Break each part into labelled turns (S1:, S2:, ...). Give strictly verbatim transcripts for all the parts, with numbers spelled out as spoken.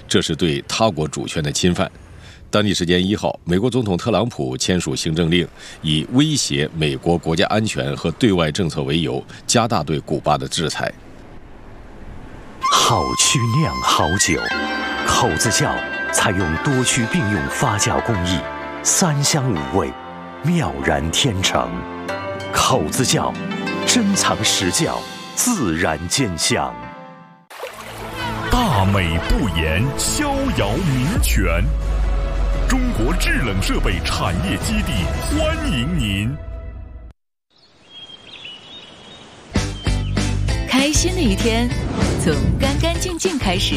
S1: 这是对他国主权的侵犯。当地时间一号，美国总统特朗普签署行政令，以威胁美国国家安全和对外政策为由，加大对古巴的制裁。
S2: 好曲酿好酒，口子窖采用多区并用发酵工艺，三香五味，妙然天成。口子窖珍藏实窖，自然见香。
S3: 大美不言，逍遥民权。中国制冷设备产业基地欢迎您。
S4: 开心的一天从干干净净开始，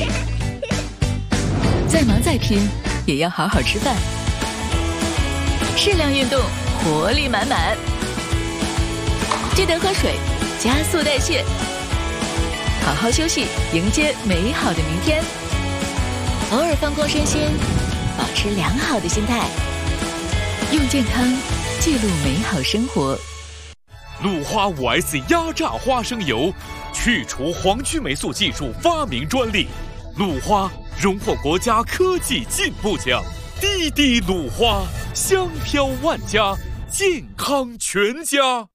S4: 再忙再拼也要好好吃饭，适量运动，活力满满，记得喝水，加速代谢，好好休息，迎接美好的明天。偶尔放空身心，保持良好的心态，用健康记录美好生活。
S3: 鲁花 五 S 压榨花生油，去除黄曲霉素技术发明专利，鲁花荣获国家科技进步奖。滴滴鲁花，香飘万家，健康全家。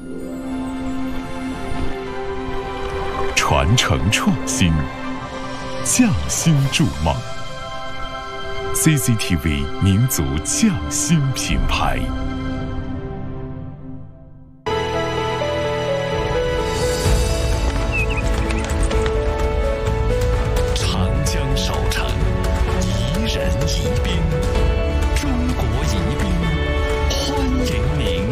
S3: 传承创新，匠心筑梦。C C T V 民族匠心品牌。
S2: 长江少城，宜人宜宾，中国宜宾，欢迎您。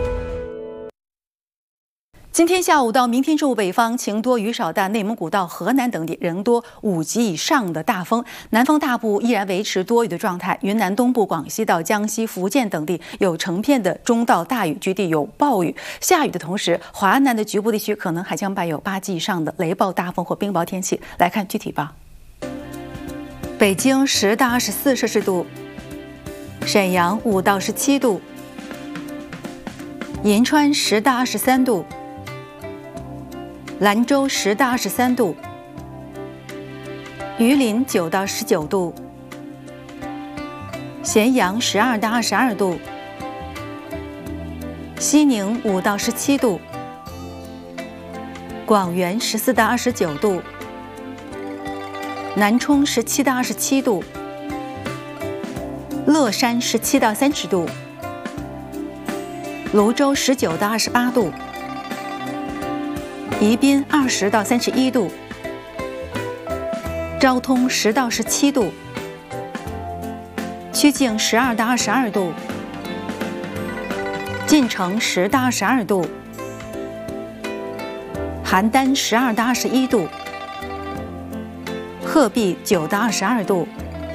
S5: 今天下午到明天中午，北方晴多雨少，但内蒙古到河南等地仍多五级以上的大风，南方大部依然维持多雨的状态。云南东部、广西到江西、福建等地有成片的中到大雨，局地有暴雨。下雨的同时，华南的局部地区可能还将伴有八级以上的雷暴大风或冰雹天气。来看具体报：北京十到二十四摄氏度，沈阳五到十七度，银川十到二十三度。兰州十到二十三度，榆林九到十九度，咸阳十二到二十二度，西宁五到十七度，广元十四到二十九度，南充十七到二十七度，乐山十七到三十度，泸州十九到二十八度。宜宾二十到三十一度，昭通十到十七度，曲靖十二到二十二度，晋城十到二十二度，邯郸十二到二十一度，鹤壁九到二十二度，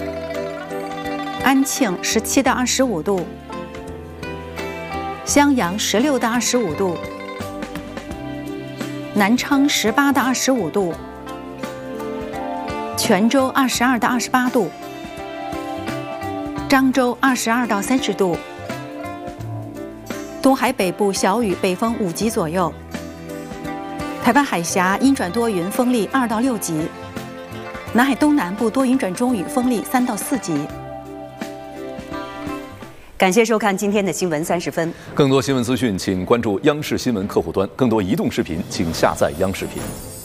S5: 安庆十七到二十五度，襄阳十六到二十五度。南昌十八到二十五度，泉州二十二到二十八度，漳州二十二到三十度，东海北部小雨，北风五级左右。台湾海峡阴转多云，风力二到六级；南海东南部多云转中雨，风力三到四级。
S6: 感谢收看今天的新闻三十分。
S7: 更多新闻资讯，请关注央视新闻客户端；更多移动视频，请下载央视频。